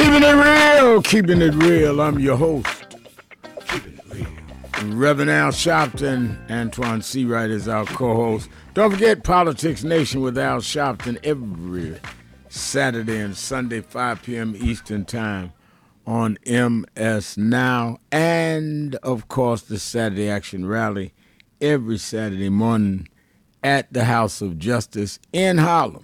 Keeping it real. I'm your host, Reverend Al Sharpton. Antoine Seawright is our co-host. Don't forget Politics Nation with Al Sharpton every Saturday and Sunday, 5 p.m. Eastern Time on MS Now. And, of course, the Saturday Action Rally every Saturday morning at the House of Justice in Harlem,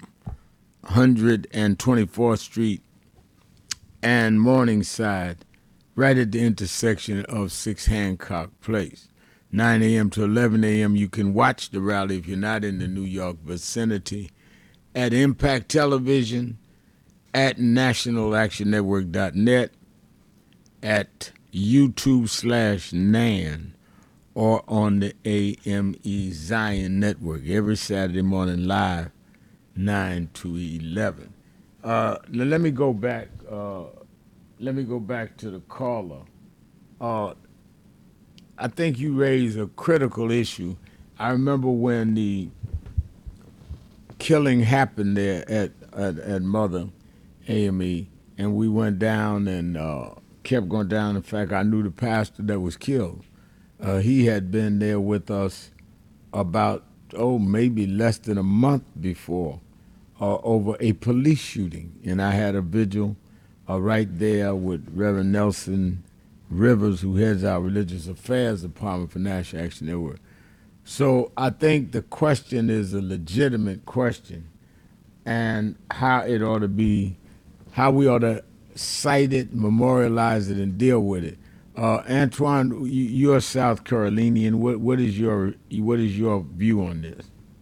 124th Street and Morningside, right at the intersection of 6 Hancock Place. 9 a.m. to 11 a.m. You can watch the rally if you're not in the New York vicinity at Impact Television, at nationalactionnetwork.net, at YouTube/NAN, or on the AME Zion Network every Saturday morning live, 9 to 11. Let me go back. Let me go back to the caller. I think you raised a critical issue. I remember when the killing happened there at Mother AME, and we went down and kept going down. In fact, I knew the pastor that was killed. He had been there with us about, maybe less than a month before, over a police shooting. And I had a vigil right there with Reverend Nelson Rivers, who heads our Religious Affairs Department for National Action Network. So I think the question is a legitimate question, and how it ought to be, how we ought to cite it, memorialize it, and deal with it. Antoine, you're South Carolinian. What is your view on this?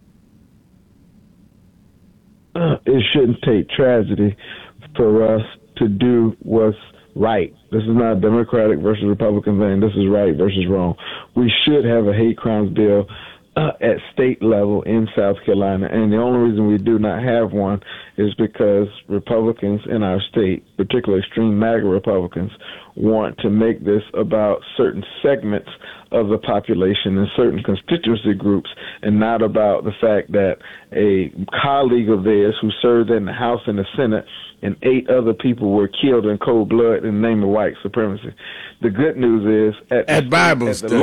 It shouldn't take tragedy for us to do what's right. This is not a Democratic versus Republican thing. This is right versus wrong. We should have a hate crimes bill at state level in South Carolina, and the only reason we do not have one is because Republicans in our state, particularly extreme MAGA Republicans, want to make this about certain segments of the population and certain constituency groups, and not about the fact that a colleague of theirs who served in the House and the Senate and 8 other people were killed in cold blood in the name of white supremacy. The good news is at Bible study,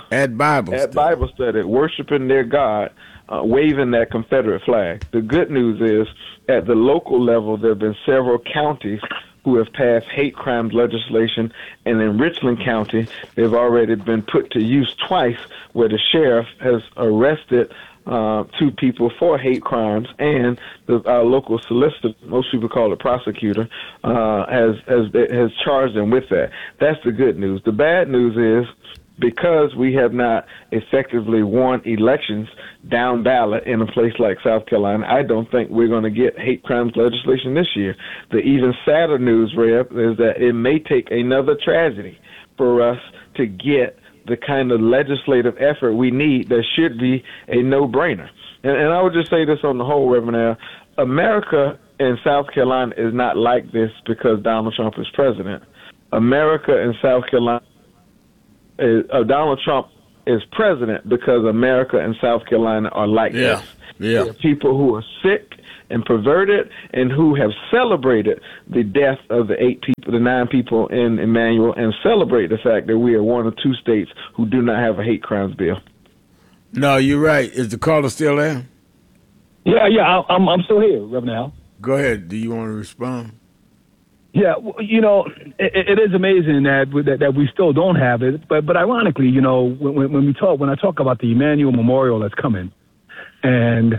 worshiping their God, waving that Confederate flag. The good news is at the local level, there have been several counties who have passed hate crimes legislation, and in Richland County, they've already been put to use twice, where the sheriff has arrested 2 people for hate crimes, and our local solicitor, most people call it prosecutor, has charged them with that. That's the good news. The bad news is, because we have not effectively won elections down ballot in a place like South Carolina, I don't think we're going to get hate crimes legislation this year. The even sadder news, Rev, is that it may take another tragedy for us to get the kind of legislative effort we need. That should be a no-brainer. And I would just say this on the whole, Reverend Al, America in South Carolina is not like this because Donald Trump is president. America in South Carolina, Donald Trump is president because America and South Carolina are like this. Yeah. There are people who are sick and perverted and who have celebrated the death of the 9 people in Emmanuel, and celebrate the fact that we are one of 2 states who do not have a hate crimes bill. No, you're right. Is the caller still there? Yeah, I'm still here, Reverend Al. Go ahead. Do you want to respond? Yeah, it is amazing that we still don't have it. But ironically, when I talk about the Emmanuel Memorial that's coming, and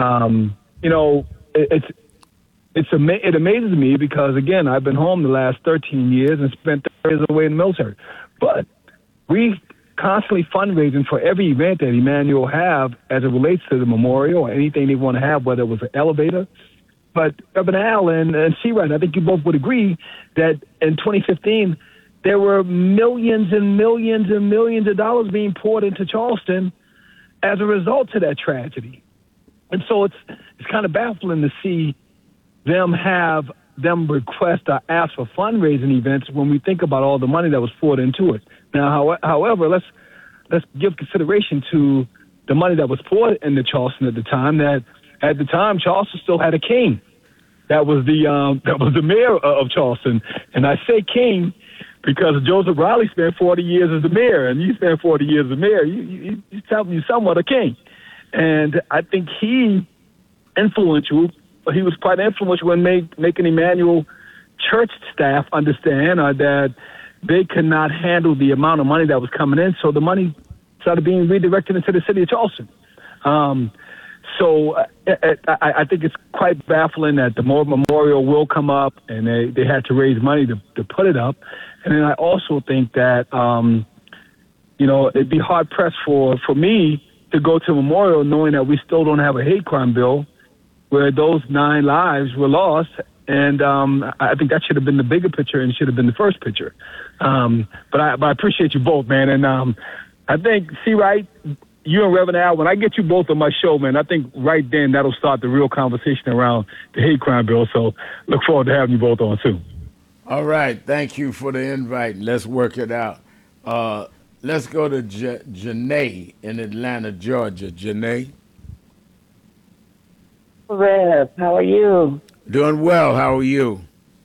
it amazes me because, again, I've been home the last 13 years and spent 30 years away in the military. But we constantly fundraising for every event that Emmanuel have as it relates to the memorial or anything they want to have, whether it was an elevator. But Reverend Al and Seawright, I think you both would agree that in 2015, there were millions and millions and millions of dollars being poured into Charleston as a result of that tragedy. And so it's kind of baffling to see them request or ask for fundraising events when we think about all the money that was poured into it. Now, however, let's give consideration to the money that was poured into Charleston at the time. That at the time, Charleston still had a king. that was the mayor of Charleston. And I say king because Joseph Riley spent 40 years as the mayor, and you spent 40 years as the mayor. You somewhat a king. And I think he was quite influential in making Emmanuel church staff understand that they could not handle the amount of money that was coming in, so the money started being redirected into the city of Charleston. So I think it's quite baffling that the memorial will come up, and they had to raise money to put it up. And then I also think that, it'd be hard-pressed for me to go to a memorial knowing that we still don't have a hate crime bill where those 9 lives were lost. And I think that should have been the bigger picture and should have been the first picture. But I appreciate you both, man. And I think, Wright, you and Reverend Al, when I get you both on my show, man, I think right then that'll start the real conversation around the hate crime bill. So look forward to having you both on soon. All right. Thank you for the invite. Let's work it out. Let's go to Janae in Atlanta, Georgia. Janae? Rev, how are you? Doing well. How are you?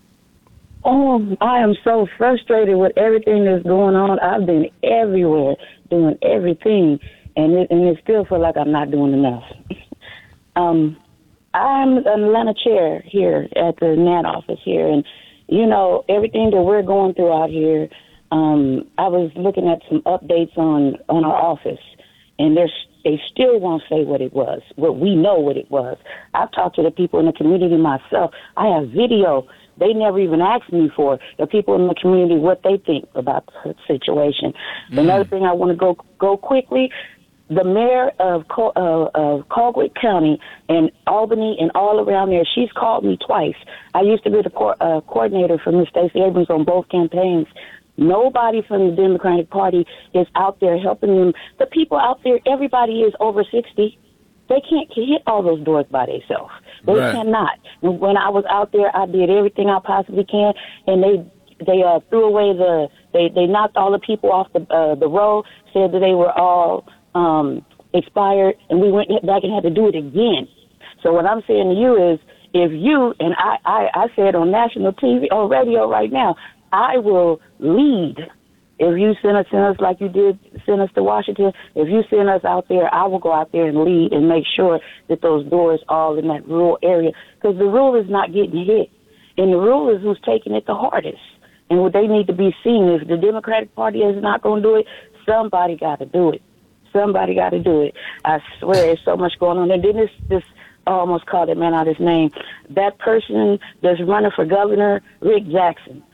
Oh, I am so frustrated with everything that's going on. I've been everywhere doing everything, and it still feels like I'm not doing enough. I'm an Atlanta chair here at the NAT office here, and, everything that we're going through out here, I was looking at some updates on our office, and they still won't say what it was, what we know what it was. I've talked to the people in the community myself. I have video. They never even asked me for the people in the community what they think about the situation. Another thing I want to go quickly, the mayor of Colquitt County and Albany and all around there, she's called me twice. I used to be the coordinator for Ms. Stacey Abrams on both campaigns. Nobody from the Democratic Party is out there helping them. The people out there, everybody is over 60. They can't hit all those doors by themselves. They cannot. When I was out there, I did everything I possibly can, and they threw away they knocked all the people off the road, said that they were all expired, and we went back and had to do it again. So what I'm saying to you is, if you, and I said on national TV, on radio right now, I will lead. If you send us like you did send us to Washington, if you send us out there, I will go out there and lead and make sure that those doors all in that rural area, because the rural is not getting hit, and the rural is who's taking it the hardest. And what they need to be seen, if the Democratic Party is not going to do it, somebody got to do it. Somebody got to do it. I swear, there's so much going on. And then this I almost called that man out his name. That person that's running for governor, Rick Jackson.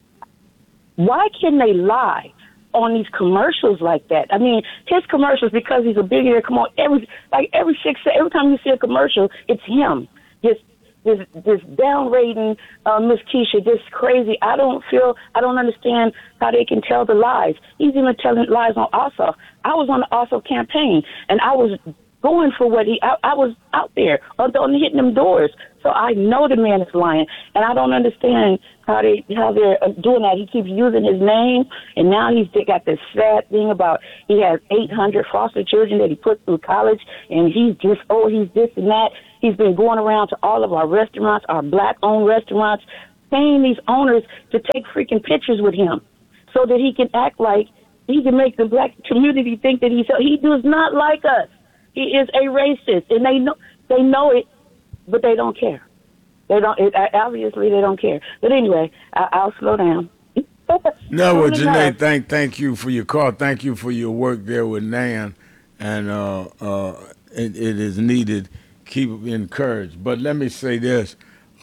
Why can they lie on these commercials like that? I mean, his commercials, because he's a billionaire, come on, every time you see a commercial, it's him. This down-rating Miss Keisha, this crazy. I don't understand how they can tell the lies. He's even telling lies on Ossoff. I was on the Ossoff campaign, and I was going for what I was out there, on hitting them doors. So I know the man is lying, and I don't understand how they're doing that. He keeps using his name, and now they got this sad thing about he has 800 foster children that he put through college, and he's this and that. He's been going around to all of our restaurants, our black-owned restaurants, paying these owners to take freaking pictures with him so that he can act like he can make the black community think that he does not like us. He is a racist, and they know it, but they don't care. Obviously, they don't care. But anyway, I'll slow down. No, well, Janae, thank you for your call. Thank you for your work there with Nan, and it is needed. Keep encouraged. But let me say this: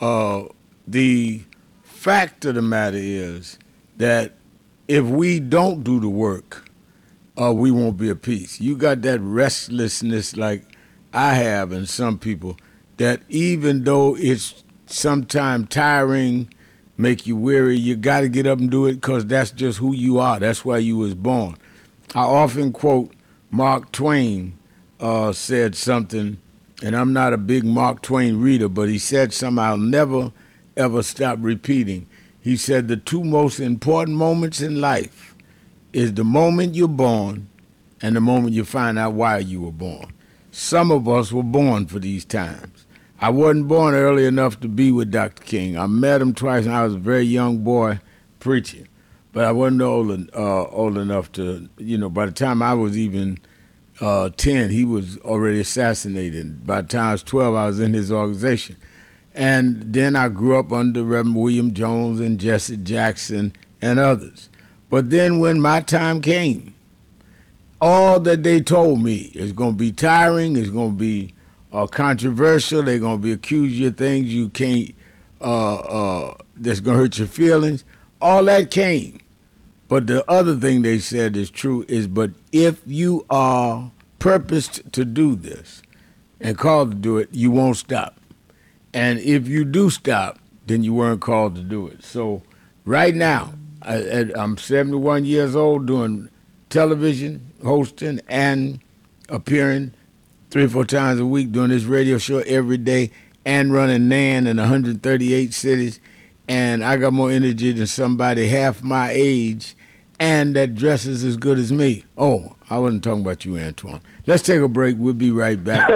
the fact of the matter is that if we don't do the work, we won't be at peace. You got that restlessness like I have and some people, that even though it's sometimes tiring, make you weary, you got to get up and do it because that's just who you are. That's why you was born. I often quote Mark Twain said something, and I'm not a big Mark Twain reader, but he said something I'll never, ever stop repeating. He said the two most important moments in life is the moment you're born and the moment you find out why you were born. Some of us were born for these times. I wasn't born early enough to be with Dr. King. I met him twice when I was a very young boy preaching, but I wasn't old enough to, by the time I was even 10, he was already assassinated. By the time I was 12, I was in his organization. And then I grew up under Reverend William Jones and Jesse Jackson and others. But then when my time came, all that they told me is going to be tiring, it's going to be controversial, they're going to be accuse you of things you can't, that's going to hurt your feelings. All that came. But the other thing they said is true is, but if you are purposed to do this and called to do it, you won't stop. And if you do stop, then you weren't called to do it. So right now, I'm 71 years old doing television, hosting, and appearing 3 or 4 times a week, doing this radio show every day, and running NAN in 138 cities. And I got more energy than somebody half my age and that dresses as good as me. Oh, I wasn't talking about you, Antoine. Let's take a break. We'll be right back.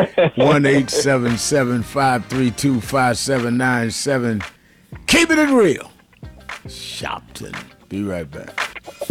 1-877-532-5797. Keep it real. Shopton. Be right back.